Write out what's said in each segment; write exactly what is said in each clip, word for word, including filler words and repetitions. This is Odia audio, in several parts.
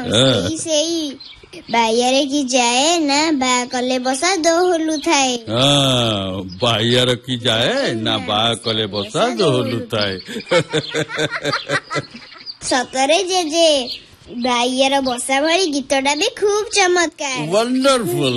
ସେଇ ସେଇ ବାଇୟାରେ କି ଯାଏ ନା ବା କଲେ ବସା ଦୋହଲୁ ଥାଏ। ବାଇୟାର କି ଯାଏ ନା ବା କଲେ ବସା ଦୋହଲୁ ଥାଏ। ସତରେ ଜେଜେ ବାଇୟାର ବସା ଭଳି ଗୀତଟା ବି ଖୁବ୍ ଚମତ୍କାର। ୱଣ୍ଡରଫୁଲ।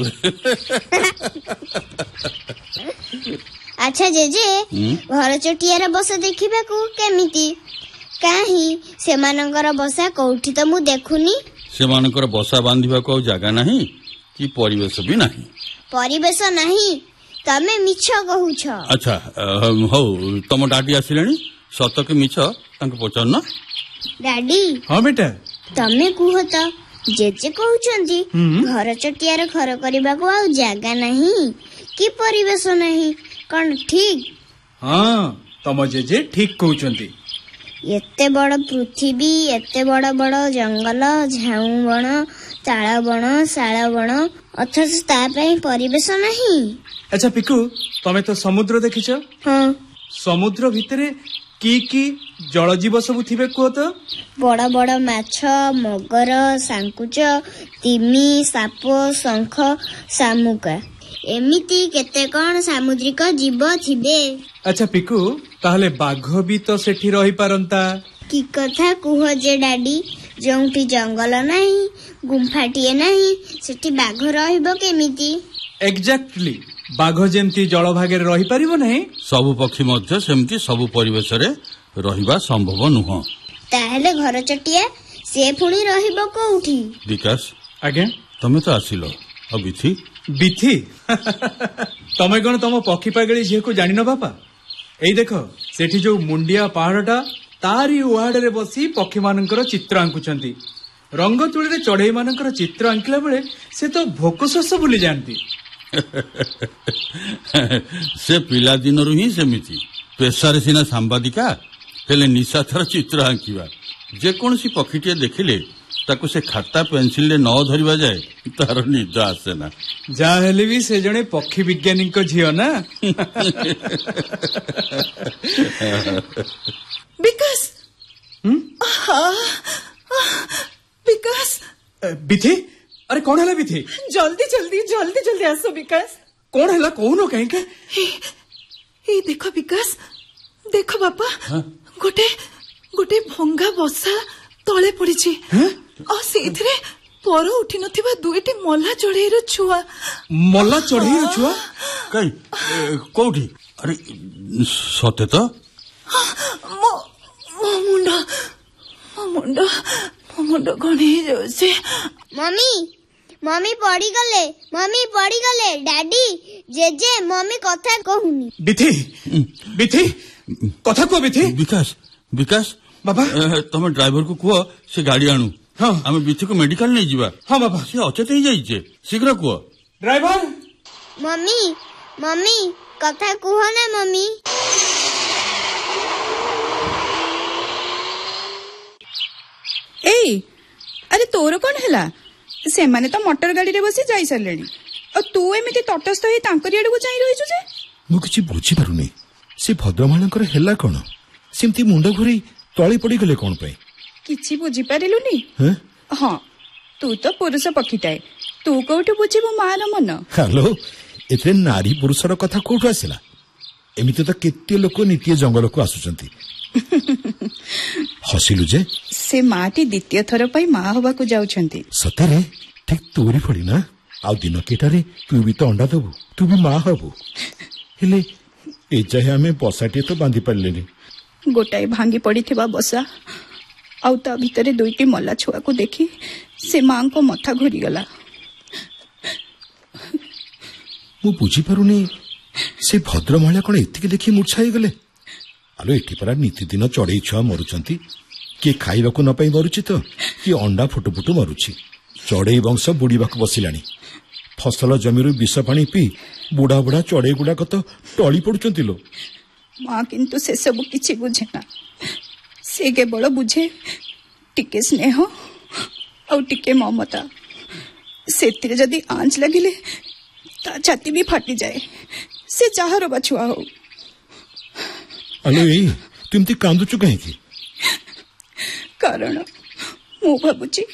ଆଚ୍ଛା ଜେଜେ ଘର ଚଟିଆର ବସା ଦେଖିବାକୁ କେମିତି? କାହିଁ ସେମାନଙ୍କର ବସା କୋଉଠି ତ ମୁଁ ଦେଖୁନି। ସେମାନଙ୍କର ବସା ବାନ୍ଧିବାକୁ ଆଉ ଜାଗା ନାହିଁ କି ପରିବେଶ ବି ନାହିଁ। ପରିବେଶ ନାହିଁ? ତମେ ମିଛ କହୁଛ। ଆଚ୍ଛା ହଉ ତମ ଡାଡି ଆସିଲେଣି, ସତ କି ମିଛ ତାଙ୍କୁ ପଚାରୁନ। ଡାଡି। ହଁ ବେଟା। ତମେ କୁହ ତ, ଜେଜେ କହୁଛନ୍ତି ଘର ଚଟିଆର ଘର କରିବାକୁ ଆଉ ଜାଗା ନାହିଁ କି ପରିବେଶ ନାହିଁ, କଣ ଠିକ? ହଁ ତମ ଜେଜେ ଠିକ କହୁଛନ୍ତି। ଏତେ ବଡ ପୃଥିବୀ, ଏତେ ବଡ ବଡ ଜଙ୍ଗଲ, ଝାଉଁ ବଣ, ତାଳ ବଣ, ଶାଳ ବଣ, ଅଥଚ ତା ପାଇଁ ପରିବେଶ ନାହିଁ। ଆଚ୍ଛା ପିକୁ, ତମେ ତ ସମୁଦ୍ର ଦେଖିଛ? ହଁ। ସମୁଦ୍ର ଭିତରେ କି କି ଜଳଜୀବ ସବୁ ଥିବେ କୁହ ତ? ବଡ ବଡ ମାଛ, ମଗର, ସାଙ୍କୁଚ, ତିମି, ସାପ, ଶଙ୍ଖ, ଶାମୁକା, ଏମିତି କେତେ କଣ ସାମୁଦ୍ରିକ ଜୀବ ଥିବେ। ଆଚ୍ଛା ପିକୁ, ତାହେଲେ ବାଘ ବି ତ ସେଠି ରହିପାରନ୍ତା। କି କଥା କୁହ ଯେ ଡାଡି, ଯୋଉଠି ଜଙ୍ଗଲ ନାହିଁ, ଗୁମ୍ଫାଟିଏ ନାହିଁ, ସେଠି ବାଘ ରହିବ କେମିତି? ଏକ୍ଜାକ୍ଟଲି, ବାଘ ଯେମିତି ଜଳଭାଗରେ ରହିପାରିବ ନାହିଁ, ସବୁ ପକ୍ଷୀ ମଧ୍ୟ ସେମିତି ସବୁ ପରିବେଶରେ ରହିବା ସମ୍ଭବ ନୁହଁ। ତାହେଲେ ଘର ଚଟିଆ ସେ ପୁଣି ରହିବ କୋଉଠି? ବିକାଶ। ଆଜ୍ଞା। ତମେ ତ ଆସିଲ, ଆଉ ବିଥି? ବିଥି? ତମେ କଣ ତମ ପକ୍ଷୀ ପାଗଳି ଝିଅକୁ ଜାଣିନ ବାପା? ଏଇ ଦେଖ, ସେଠି ଯୋଉ ମୁଣ୍ଡିଆ ପାହାଡଟା, ତାରି ଉହାଡରେ ବସି ପକ୍ଷୀ ମାନଙ୍କର ଚିତ୍ର ଆଙ୍କୁଛନ୍ତି। ରଙ୍ଗ ତୁଳିରେ ଚଢେଇ ମାନଙ୍କର ଚିତ୍ର ଆଙ୍କିଲା ବେଳେ ସେ ତ ଭୋକ ଶୋଷ ଭୁଲି ଯାଆନ୍ତି। ସେ ପିଲାଦିନରୁ ହିଁ ସେମିତି। ପେଶାରେ ସିନା ସାମ୍ବାଦିକା, ହେଲେ ନିଶା ତାର ଚିତ୍ର ଆଙ୍କିବା। ଯେକୌଣସି ପକ୍ଷୀଟିଏ ଦେଖିଲେ ତାକୁ ସେ ଖାତା ପେନସିଲରେ ନ ଧରିବା ଯାଏ ତାର ନିଦ ଆସେ ନା। ଯାହା ହେଲେ ବି ସେ ଜଣେ ପକ୍ଷୀ ବିଜ୍ଞାନୀଙ୍କ ଝିଅ ନା। ବିକାଶ। ବିକାଶ। ବିଥି, ଆରେ କଣ ହେଲା ବିଥି? ଜଲ୍ଦି ଜଲ୍ଦି ଜଲ୍ଦି ଜଲ୍ଦି ଆସ ବିକାଶ। କଣ ହେଲା କହୁନ କାହିଁକି? ଏଇ ଦେଖ ବିକାଶ, ଦେଖ ବାପା, ଗୋଟେ ଗୋଟେ ଭଙ୍ଗା ବସା ତଳେ ପଡିଛି, ଆଉ ସେଇଥିରେ ପର ଉଠି ନଥିବା ଦୁଇଟି ମଲା ଚଢେଇର ଛୁଆ। ମଲା ଚଢେଇର ଛୁଆ? କାଇଁ କୋଉଠି? ଆରେ ସତେ ତ? ମୋ ମୁଣ୍ଡ ମୋ ମୁଣ୍ଡ ମୋ ମୁଣ୍ଡ କଣ ହେଇଯାଉଛି। ମମି, ମମି ପଡିଗଲେ, ମମି ପଡିଗଲେ। ଡାଡି, ଜେଜେ, ମମି କଥା କହୁନି। ବିଥି, ବିଥି, କଥା କୁହ ବିଥି। ବିକାଶ, ବିକାଶ ବାବା, ତମେ ଡ୍ରାଇଭରକୁ କୁହ ସେ ଗାଡି ଆଣୁ। ହଁ, ଆମେ ବିଥିକୁ ମେଡିକାଲ ନେଇଯିବା। ହଁ ବାବା। ସେ ଅଚେତ ହେଇଯାଇଛି, ଶୀଘ୍ର କୁହ। ଡ୍ରାଇଭର। ମମି, ମମି କଥା କୁହ ନା ମମି। ଏଇ ଆରେ ତୋର କଣ ହେଲା? ସେମାନେ ତ ମଟର ଗାଡିରେ ବସି ଯାଇ ସାରିଲେଣି, ଆଉ ତୁ ଏମିତି ତଟସ୍ଥ ହେଇ ତାଙ୍କରି ଆଡକୁ ଚାହିଁ ରହିଛୁ ଯେ? ମୁଁ କିଛି ବୁଝିପାରୁନି, ସେ ଭଦ୍ରମାଳଙ୍କର ହେଲା କଣ? ସେମିତି ମୁଣ୍ଡ ଘୁରେଇ ତଳେ ପଡିଗଲେ କଣ ପାଇଁ? କିଛି ବୁଝିପାରିଲୁନି? ହଁ, ତୁ ତ ପୁରୁଷ ପକ୍ଷୀଟାଏ, ତୁ କୋଉଠୁ ବୁଝିବୁ ମାର ମନ? ହାଲୋ, ଏଥିରେ ନାରୀ ପୁରୁଷର କଥା କୋଉଠୁ ଆସିଲା? ଏମିତି ତ କେତେ ଲୋକ ନିତ୍ୟ ଜଙ୍ଗଲକୁ ଆସୁଛନ୍ତି। ହସିଲୁ ଯେ? ସେ ମାଟି ଦ୍ୱିତୀୟ ଥର ପାଇଁ ମା ହବାକୁ ଯାଉଛନ୍ତି। ସତରେ? ଠିକ ତୋରି ଭଳି ନା? ଆଉ ଦିନ କେଟାରେ ତୁ ବି ତ ଅଣ୍ଡା ଦବୁ, ତୁ ବି ମା ହବୁ। ହେଲେ ଏଯାଏ ଆମେ ବସାଟିଏ ତ ବାନ୍ଧି ପାରିଲେନି। ଗୋଟାଏ ଭାଙ୍ଗି ପଡିଥିବା ବସା, ଆଉ ତା ଭିତରେ ଦୁଇଟି ମଲା ଛୁଆକୁ ଦେଖି ସେ ମାଙ୍କ ମଥା ଘୁରିଗଲା। ମୁଁ ବୁଝିପାରୁନି, ସେ ଭଦ୍ରମହିଳା କଣ ଏତିକି ଦେଖି ମୂର୍ଚ୍ଛା ହେଇଗଲେ? ଆଲୋ, ଏଠି ପରା ନିତିଦିନ ଚଢେଇ ଛୁଆ ମରୁଛନ୍ତି। କିଏ ଖାଇବାକୁ ନ ପାଇ ମରୁଛି ତ, କିଏ ଅଣ୍ଡା ଫୁଟୁ ଫୁଟୁ ମରୁଛି। ଚଢେଇ ବଂଶ ବୁଡିବାକୁ ବସିଲାଣି। ଫସଲ ଜମିରୁ ବିଷ ପାଣି ପିଇ ବୁଢା ବୁଢା ଚଢେଇ ଗୁଡାକ ତ ଟଳି ପଡୁଛନ୍ତି ଲୋ। ମା କିନ୍ତୁ ସେସବୁ କିଛି ବୁଝେ ନା। ସେ କେବଳ ବୁଝେ ଟିକେ ସ୍ନେହ ଆଉ ଟିକେ ମମତା। ସେଥିରେ ଯଦି ଆଞ୍ଚ ଲାଗିଲେ ତା ଛାତି ବି ଫାଟିଯାଏ, ସେ ଯାହାର ବା ଛୁଆ ହଉ। ଆଲୋ ଏଇ, ତୁ ଏମିତି କାନ୍ଦୁଛୁ କାହିଁକି? କାରଣ ମୁଁ ଭାବୁଛି